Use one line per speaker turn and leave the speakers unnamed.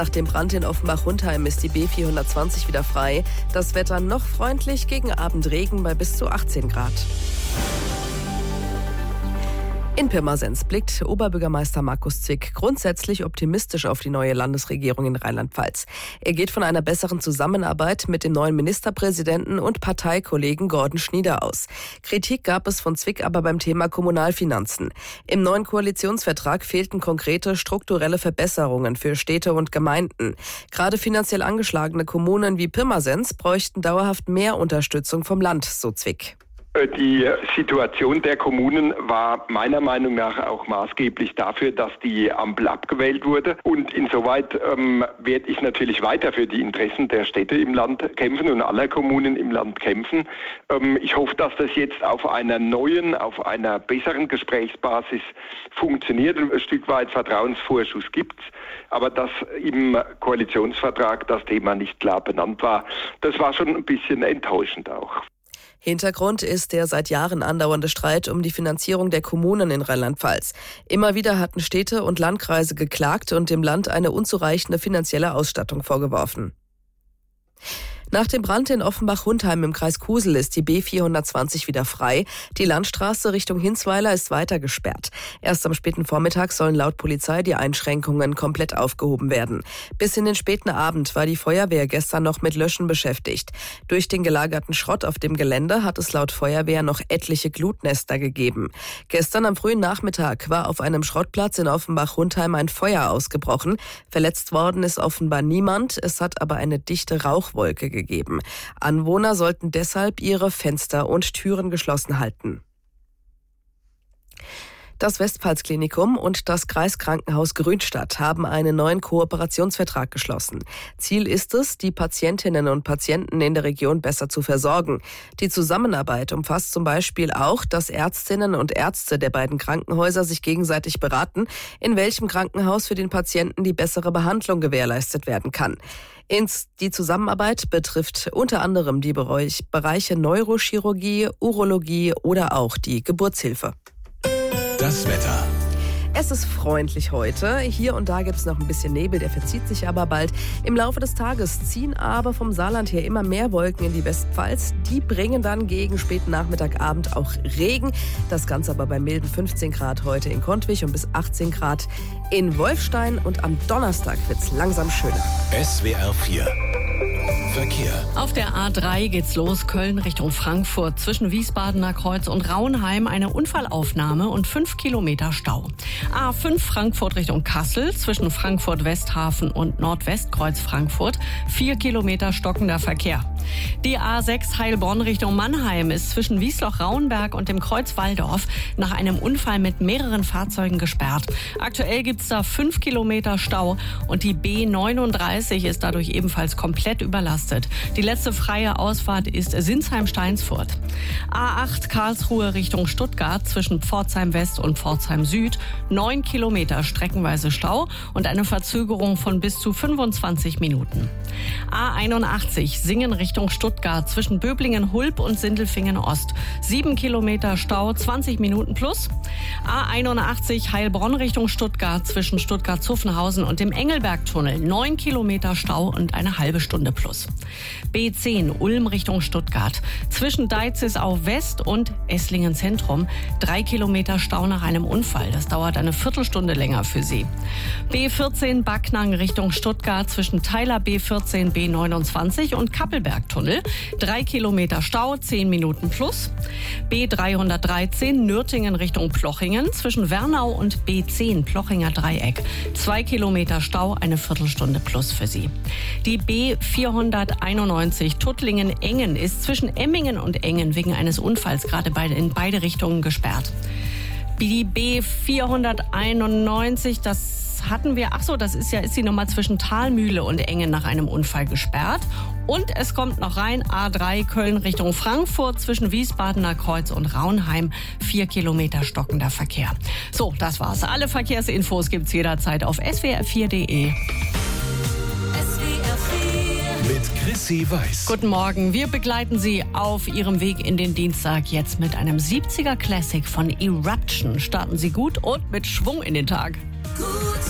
Nach dem Brand in Offenbach-Hundheim ist die B420 wieder frei. Das Wetter noch freundlich, gegen Abend Regen bei bis zu 18 Grad. In Pirmasens blickt Oberbürgermeister Markus Zwick grundsätzlich optimistisch auf die neue Landesregierung in Rheinland-Pfalz. Er geht von einer besseren Zusammenarbeit mit dem neuen Ministerpräsidenten und Parteikollegen Gordon Schnieder aus. Kritik gab es von Zwick aber beim Thema Kommunalfinanzen. Im neuen Koalitionsvertrag fehlten konkrete strukturelle Verbesserungen für Städte und Gemeinden. Gerade finanziell angeschlagene Kommunen wie Pirmasens bräuchten dauerhaft mehr Unterstützung vom Land, so Zwick.
Die Situation der Kommunen war meiner Meinung nach auch maßgeblich dafür, dass die Ampel abgewählt wurde. Und insoweit werde ich natürlich weiter für die Interessen der Städte im Land kämpfen und aller Kommunen im Land kämpfen. Ich hoffe, dass das jetzt auf einer neuen, auf einer besseren Gesprächsbasis funktioniert und ein Stück weit Vertrauensvorschuss gibt. Aber dass im Koalitionsvertrag das Thema nicht klar benannt war, das war schon ein bisschen enttäuschend auch.
Hintergrund ist der seit Jahren andauernde Streit um die Finanzierung der Kommunen in Rheinland-Pfalz. Immer wieder hatten Städte und Landkreise geklagt und dem Land eine unzureichende finanzielle Ausstattung vorgeworfen. Nach dem Brand in Offenbach-Hundheim im Kreis Kusel ist die B420 wieder frei. Die Landstraße Richtung Hinsweiler ist weiter gesperrt. Erst am späten Vormittag sollen laut Polizei die Einschränkungen komplett aufgehoben werden. Bis in den späten Abend war die Feuerwehr gestern noch mit Löschen beschäftigt. Durch den gelagerten Schrott auf dem Gelände hat es laut Feuerwehr noch etliche Glutnester gegeben. Gestern am frühen Nachmittag war auf einem Schrottplatz in Offenbach-Hundheim ein Feuer ausgebrochen. Verletzt worden ist offenbar niemand. Es hat aber eine dichte Rauchwolke gegeben. Anwohner sollten deshalb ihre Fenster und Türen geschlossen halten. Das Westpfalz-Klinikum und das Kreiskrankenhaus Grünstadt haben einen neuen Kooperationsvertrag geschlossen. Ziel ist es, die Patientinnen und Patienten in der Region besser zu versorgen. Die Zusammenarbeit umfasst zum Beispiel auch, dass Ärztinnen und Ärzte der beiden Krankenhäuser sich gegenseitig beraten, in welchem Krankenhaus für den Patienten die bessere Behandlung gewährleistet werden kann. Die Zusammenarbeit betrifft unter anderem die Bereiche Neurochirurgie, Urologie oder auch die Geburtshilfe.
Das Wetter.
Es ist freundlich heute. Hier und da gibt es noch ein bisschen Nebel, der verzieht sich aber bald. Im Laufe des Tages ziehen aber vom Saarland her immer mehr Wolken in die Westpfalz. Die bringen dann gegen späten Nachmittagabend auch Regen. Das Ganze aber bei milden 15 Grad heute in Kontwich und bis 18 Grad in Wolfstein. Und am Donnerstag wird es langsam schöner.
SWR 4 Verkehr.
Auf der A3 geht's los, Köln Richtung Frankfurt. Zwischen Wiesbadener Kreuz und Raunheim eine Unfallaufnahme und 5 Kilometer Stau. A5 Frankfurt Richtung Kassel, zwischen Frankfurt-Westhafen und Nordwestkreuz Frankfurt, 4 Kilometer stockender Verkehr. Die A6 Heilbronn Richtung Mannheim ist zwischen Wiesloch-Rauenberg und dem Kreuz Walldorf nach einem Unfall mit mehreren Fahrzeugen gesperrt. Aktuell gibt's da 5 Kilometer Stau und die B39 ist dadurch ebenfalls komplett überlastet. Die letzte freie Ausfahrt ist Sinsheim-Steinsfurt. A8 Karlsruhe Richtung Stuttgart zwischen Pforzheim West und Pforzheim Süd, 9 Kilometer streckenweise Stau und eine Verzögerung von bis zu 25 Minuten. A81 Singen Richtung Stuttgart zwischen Böblingen-Hulb und Sindelfingen-Ost. 7 Kilometer Stau, 20 Minuten plus. A81 Heilbronn Richtung Stuttgart zwischen Stuttgart-Zuffenhausen und dem Engelbergtunnel. 9 Kilometer Stau und eine halbe Stunde plus. B10 Ulm Richtung Stuttgart zwischen Deizisau West und Esslingen Zentrum. 3 Kilometer Stau nach einem Unfall. Das dauert eine Viertelstunde länger für Sie. B14 Backnang Richtung Stuttgart zwischen Teiler B14 B29 und Kappelbergtunnel. 3 Kilometer Stau, 10 Minuten plus. B313 Nürtingen Richtung Plochingen zwischen Wernau und B10 Plochinger Dreieck. 2 Kilometer Stau, eine Viertelstunde plus für Sie. Die B491 Tuttlingen-Engen ist zwischen Emmingen und Engen wegen eines Unfalls gerade in beide Richtungen gesperrt. Die B491, das hatten wir, das ist die Nummer zwischen Thalmühle und Engen nach einem Unfall gesperrt. Und es kommt noch rein, A3 Köln Richtung Frankfurt zwischen Wiesbadener Kreuz und Raunheim, 4 Kilometer stockender Verkehr. So, das war's. Alle Verkehrsinfos gibt's jederzeit auf swr4.de.
Mit Chrissy Weiß.
Guten Morgen, wir begleiten Sie auf Ihrem Weg in den Dienstag jetzt mit einem 70er Classic von Eruption. Starten Sie gut und mit Schwung in den Tag.